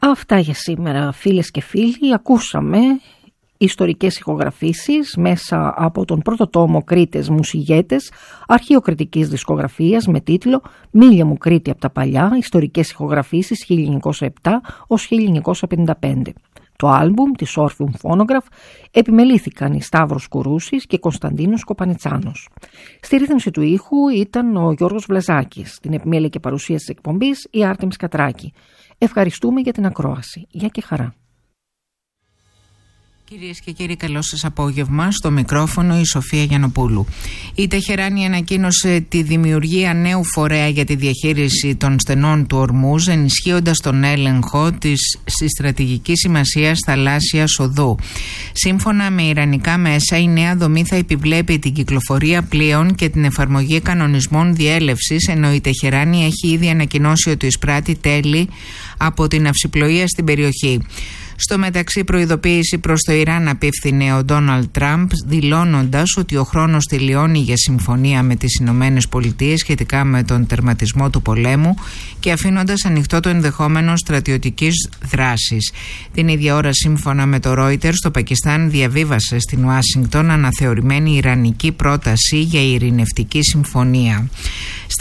Αυτά για σήμερα, φίλες και φίλοι. Ακούσαμε ιστορικές ηχογραφήσεις μέσα από τον πρώτο τόμο Κρήτες Μουσιγέτες, αρχείο κριτικής δισκογραφίας με τίτλο «Μίλια μου Κρήτη από τα παλιά, ιστορικές ηχογραφήσεις 1907 ως 1955». Το άλμπουμ της Orpheum Phonograph επιμελήθηκαν οι Σταύρος Κουρούσης και Κωνσταντίνος Κοπανιτσάνος. Στη ρύθμιση του ήχου ήταν ο Γιώργος Βλαζάκης, την επιμέλεια και παρουσίαση της εκπομπής η Άρτεμις Κατράκη. Ευχαριστούμε για την ακρόαση. Γεια και χαρά. Κυρίες και κύριοι, καλό σας απόγευμα. Στο μικρόφωνο η Σοφία Γιαννοπούλου. Η Τεχεράνη ανακοίνωσε τη δημιουργία νέου φορέα για τη διαχείριση των στενών του Ορμούζ, ενισχύοντας τον έλεγχο της στρατηγικής σημασίας θαλάσσιας οδού. Σύμφωνα με ιρανικά μέσα, η νέα δομή θα επιβλέπει την κυκλοφορία πλοίων και την εφαρμογή κανονισμών διέλευσης, ενώ η Τεχεράνη έχει ήδη ανακοινώσει ότι εισπράττει τέλη από την αυσιπλοεία στην περιοχή. Στο μεταξύ, προειδοποίηση προς το Ιράν απίφθινε ο Ντόναλντ Τραμπ, δηλώνοντας ότι ο χρόνος τελειώνει για συμφωνία με τις Ηνωμένες Πολιτείες σχετικά με τον τερματισμό του πολέμου και αφήνοντας ανοιχτό το ενδεχόμενο στρατιωτικής δράσης. Την ίδια ώρα, σύμφωνα με το Reuters, το Πακιστάν διαβίβασε στην Ουάσιγκτον αναθεωρημένη ιρανική πρόταση για ειρηνευτική συμφωνία. Στα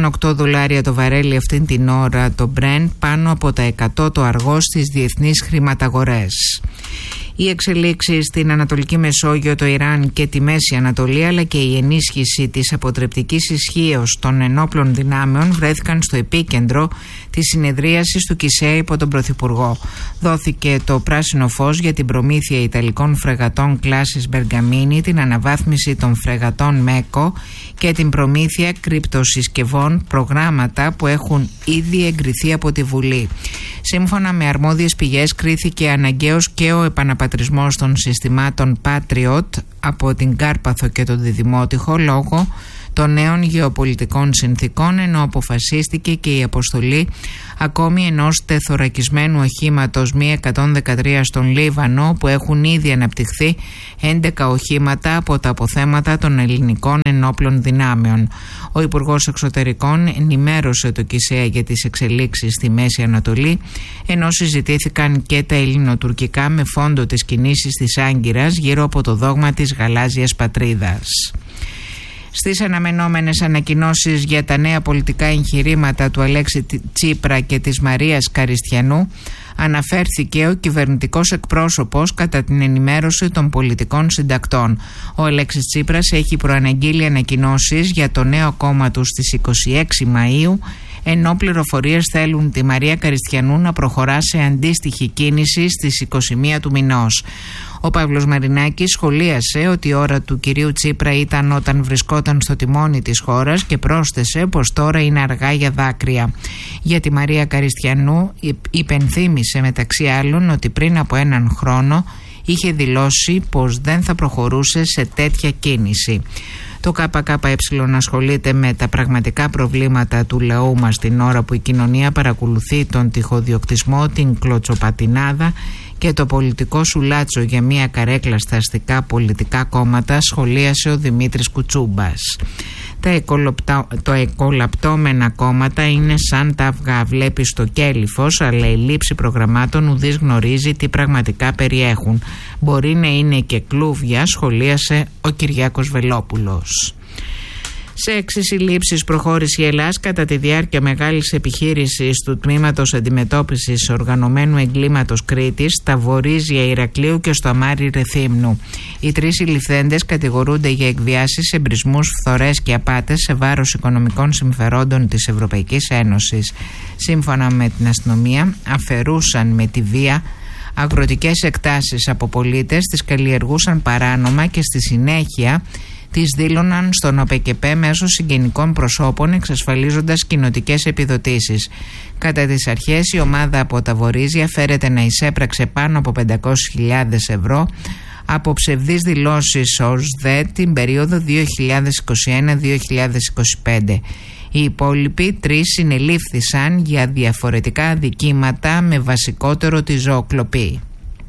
$108 το βαρέλι αυτήν την ώρα το Brent, πάνω από τα 100 το αργό στις διεθνείς χρηματαγορές. Οι εξελίξεις στην Ανατολική Μεσόγειο, το Ιράν και τη Μέση Ανατολή, αλλά και η ενίσχυση της αποτρεπτικής ισχύως των ενόπλων δυνάμεων βρέθηκαν στο επίκεντρο της συνεδρίασης του ΚΙΣΕ υπό τον Πρωθυπουργό. Δόθηκε το πράσινο φως για την προμήθεια Ιταλικών φρεγατών κλάσης Μπεργαμίνη, την αναβάθμιση των φρεγατών Μέκο και την προμήθεια κρυπτοσυσκευών, προγράμματα που έχουν ήδη εγκριθεί από τη Βουλή. Σύμφωνα με αρμόδιες πηγές, κρίθηκε αναγκαίος και ο επαναπατρισμός των συστημάτων Patriot από την Κάρπαθο και τον Διδημότυχο λόγω των νέων γεωπολιτικών συνθήκων, ενώ αποφασίστηκε και η αποστολή ακόμη ενός τεθωρακισμένου οχήματος Mi-113 στον Λίβανο, που έχουν ήδη αναπτυχθεί 11 οχήματα από τα αποθέματα των ελληνικών ενόπλων δυνάμεων. Ο Υπουργός Εξωτερικών ενημέρωσε το ΚΙΣΕΑ για τις εξελίξεις στη Μέση Ανατολή, ενώ συζητήθηκαν και τα ελληνοτουρκικά με φόντο τις κινήσεις της Άγκυρας γύρω από το δόγμα της γαλάζιας πατρίδας. Στις αναμενόμενες ανακοινώσεις για τα νέα πολιτικά εγχειρήματα του Αλέξη Τσίπρα και της Μαρίας Καριστιανού, αναφέρθηκε ο κυβερνητικός εκπρόσωπος κατά την ενημέρωση των πολιτικών συντακτών. Ο Αλέξης Τσίπρας έχει προαναγγείλει ανακοινώσεις για το νέο κόμμα του στις 26 Μαΐου, ενώ πληροφορίες θέλουν τη Μαρία Καριστιανού να προχωρά σε αντίστοιχη κίνηση στις 21 του μηνός. Ο Παύλος Μαρινάκης σχολίασε ότι η ώρα του κυρίου Τσίπρα ήταν όταν βρισκόταν στο τιμόνι της χώρας και πρόσθεσε πως τώρα είναι αργά για δάκρυα. Για τη Μαρία Καριστιανού υπενθύμησε μεταξύ άλλων ότι πριν από έναν χρόνο είχε δηλώσει πως δεν θα προχωρούσε σε τέτοια κίνηση. Το ΚΚΕ ασχολείται με τα πραγματικά προβλήματα του λαού μας την ώρα που η κοινωνία παρακολουθεί τον τυχοδιοκτισμό, την κλωτσοπατινάδα και το πολιτικό σουλάτσο για μια καρέκλα στα αστικά πολιτικά κόμματα, σχολίασε ο Δημήτρης Κουτσούμπας. Τα εκολαπτώμενα κόμματα είναι σαν τα αυγά, βλέπεις το κέλυφος, αλλά η λήψη προγραμμάτων ουδής γνωρίζει τι πραγματικά περιέχουν. Μπορεί να είναι και κλούβια, σχολίασε ο Κυριάκος Βελόπουλος. Σε 6 συλλήψεις προχώρησε η Ελλάς κατά τη διάρκεια μεγάλης επιχείρησης του Τμήματος Αντιμετώπισης Οργανωμένου Εγκλήματος Κρήτης, στα Βορίζια Ηρακλείου και στο Αμάρι Ρεθύμνου. Οι 3 συλληφθέντες κατηγορούνται για εκβιάσεις, εμπρισμούς, φθορές και απάτες σε βάρος οικονομικών συμφερόντων της Ευρωπαϊκής Ένωσης. Σύμφωνα με την αστυνομία, αφαιρούσαν με τη βία αγροτικές εκτάσεις από πολίτες, τις καλλιεργούσαν παράνομα και στη συνέχεια τις δήλωναν στον ΟΠΕΚΕΠΕ μέσω συγγενικών προσώπων, εξασφαλίζοντας κοινοτικές επιδοτήσεις. Κατά τις αρχές, η ομάδα από τα Βορίζια φέρεται να εισέπραξε πάνω από 500.000 ευρώ από ψευδείς δηλώσεις ως ΔΕ την περίοδο 2021-2025. Οι υπόλοιποι 3 συνελήφθησαν για διαφορετικά αδικήματα με βασικότερο τη ζωοκλοπή.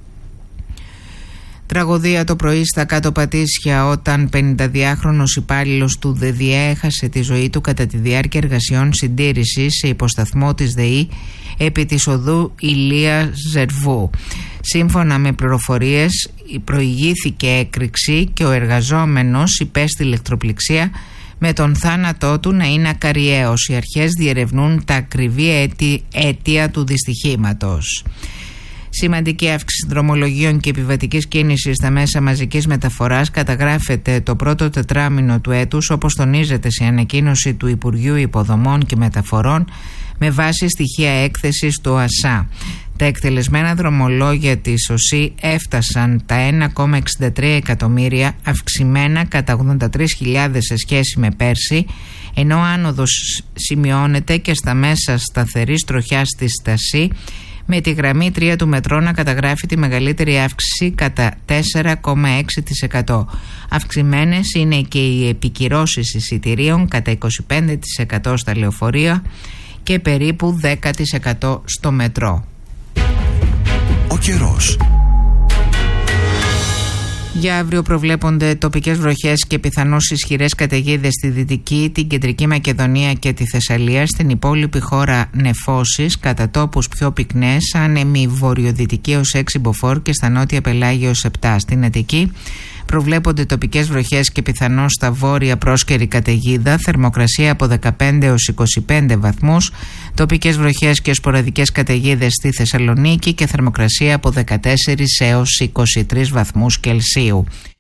Τραγωδία το πρωί στα Κάτω Πατήσια όταν 52χρονος υπάλληλος του ΔΔΕ έχασε τη ζωή του κατά τη διάρκεια εργασιών συντήρησης σε υποσταθμό της ΔΕΗ επί της οδού Ηλία Ζερβού. Σύμφωνα με πληροφορίες, προηγήθηκε έκρηξη και ο εργαζόμενος υπέστη ηλεκτροπληξία, με τον θάνατό του να είναι ακαριαίος. Οι αρχές διερευνούν τα ακριβή αίτια του δυστυχήματος. Σημαντική αύξηση δρομολογίων και επιβατικής κίνησης στα μέσα μαζικής μεταφοράς καταγράφεται το πρώτο τετράμινο του έτους, όπως τονίζεται σε ανακοίνωση του Υπουργείου Υποδομών και Μεταφορών με βάση στοιχεία έκθεσης του ΟΑΣΑ. Τα εκτελεσμένα δρομολόγια της ΟΣΥ έφτασαν τα 1,63 εκατομμύρια, αυξημένα κατά 83.000 σε σχέση με πέρσι, ενώ άνοδος σημειώνεται και στα μέσα σταθερής τροχιάς στη Στασί, με τη γραμμή 3 του μετρό να καταγράφει τη μεγαλύτερη αύξηση κατά 4,6%. Αυξημένες είναι και οι επικυρώσεις εισιτηρίων κατά 25% στα λεωφορεία και περίπου 10% στο μετρό. Ο καιρός. Για αύριο προβλέπονται τοπικές βροχές και πιθανώς ισχυρές καταιγίδες στη Δυτική, την Κεντρική Μακεδονία και τη Θεσσαλία. Στην υπόλοιπη χώρα νεφώσεις, κατά τόπους πιο πυκνές, άνεμοι βορειοδυτική ως 6 μποφόρ και στα νότια πελάγια ως 7. Στην Αττική προβλέπονται τοπικές βροχές και πιθανώς στα βόρεια πρόσκαιρη καταιγίδα, θερμοκρασία από 15 έως 25 βαθμούς, τοπικές βροχές και σποραδικές καταιγίδες στη Θεσσαλονίκη και θερμοκρασία από 14 έως 23 βαθμούς Κελσίου.